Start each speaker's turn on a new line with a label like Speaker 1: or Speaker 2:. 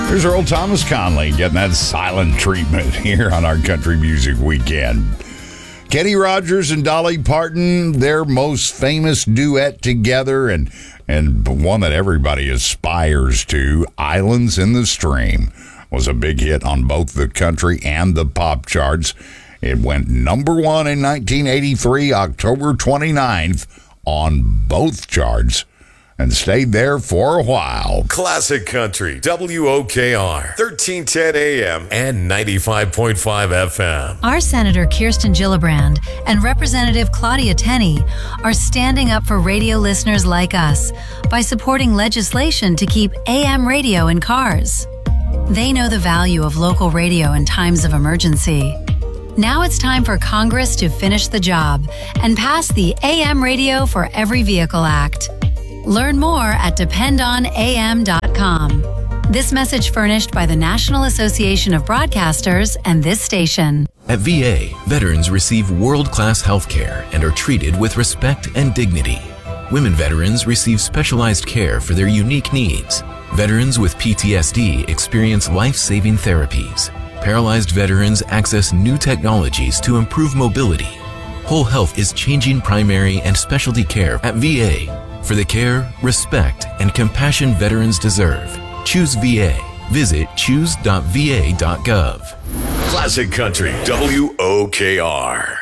Speaker 1: Here's Earl Thomas Conley getting that silent treatment here on our Country Music Weekend. Kenny Rogers and Dolly Parton, their most famous duet together, and one that everybody aspires to, Islands in the Stream, was a big hit on both the country and the pop charts. It went number one in 1983, October 29th, on both charts, and stayed there for a while.
Speaker 2: Classic Country, WOKR, 1310 AM and 95.5 FM.
Speaker 3: Our Senator Kirsten Gillibrand and Representative Claudia Tenney are standing up for radio listeners like us by supporting legislation to keep AM radio in cars. They know the value of local radio in times of emergency. Now it's time for Congress to finish the job and pass the AM Radio for Every Vehicle Act. Learn more at dependonam.com. This message furnished by the National Association of Broadcasters and this station.
Speaker 4: At VA, veterans receive world-class health care and are treated with respect and dignity. Women veterans receive specialized care for their unique needs. Veterans with PTSD experience life-saving therapies. Paralyzed veterans access new technologies to improve mobility. Whole Health is changing primary and specialty care at VA for the care, respect, and compassion veterans deserve. Choose VA. Visit choose.va.gov.
Speaker 2: Classic Country, WOKR.